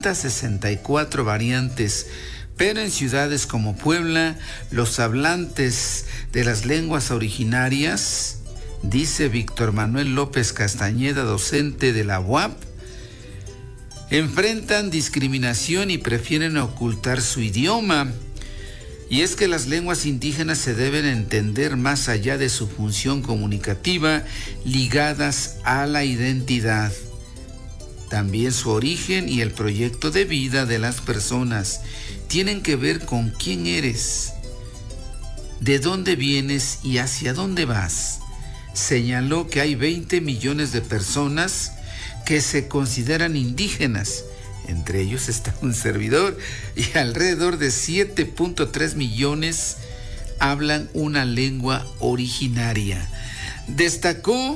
64 variantes, pero en ciudades como Puebla, los hablantes de las lenguas originarias, dice Víctor Manuel López Castañeda, docente de la UAP, enfrentan discriminación y prefieren ocultar su idioma. Y es que las lenguas indígenas se deben entender más allá de su función comunicativa, ligadas a la identidad. También su origen y el proyecto de vida de las personas tienen que ver con quién eres, de dónde vienes y hacia dónde vas. Señaló que hay 20 millones de personas que se consideran indígenas. Entre ellos está un servidor, y alrededor de 7.3 millones hablan una lengua originaria. Destacó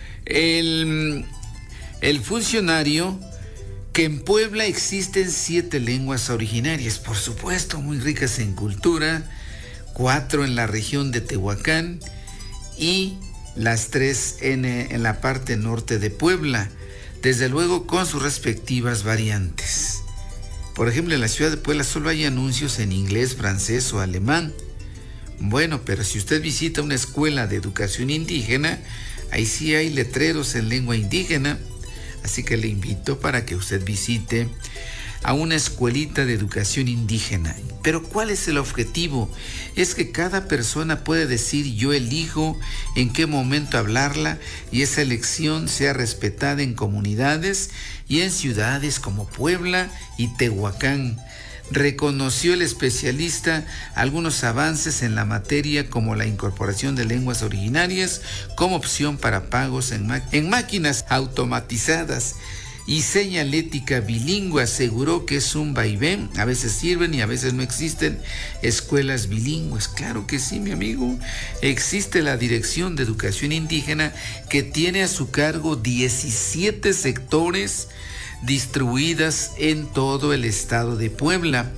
el funcionario que en Puebla existen 7 lenguas originarias, por supuesto, muy ricas en cultura, 4 en la región de Tehuacán y las 3 en la parte norte de Puebla, desde luego con sus respectivas variantes. Por ejemplo, en la ciudad de Puebla solo hay anuncios en inglés, francés o alemán. Bueno, pero si usted visita una escuela de educación indígena, ahí sí hay letreros en lengua indígena. Así que le invito para que usted visite a una escuelita de educación indígena. Pero ¿cuál es el objetivo? Es que cada persona puede decir yo elijo en qué momento hablarla y esa elección sea respetada en comunidades y en ciudades como Puebla y Tehuacán. Reconoció el especialista algunos avances en la materia como la incorporación de lenguas originarias como opción para pagos en máquinas automatizadas y señalética bilingüe. Aseguró que es un vaivén, a veces sirven y a veces no existen escuelas bilingües. Claro que sí, mi amigo, existe la Dirección de Educación Indígena que tiene a su cargo 17 sectores distribuidas en todo el estado de Puebla.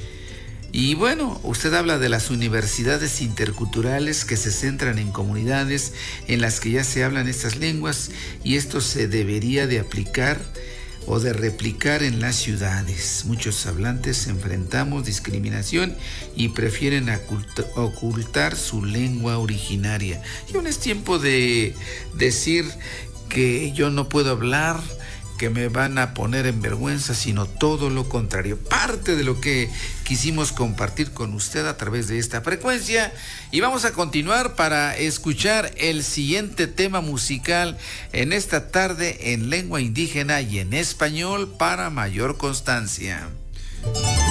Y bueno, usted habla de las universidades interculturales que se centran en comunidades en las que ya se hablan estas lenguas, y esto se debería de aplicar o de replicar en las ciudades. Muchos hablantes enfrentamos discriminación y prefieren ocultar su lengua originaria. Y aún es tiempo de decir que yo no puedo hablar, que me van a poner en vergüenza, sino todo lo contrario. Parte de lo que quisimos compartir con usted a través de esta frecuencia, y vamos a continuar para escuchar el siguiente tema musical en esta tarde en lengua indígena y en español para mayor constancia.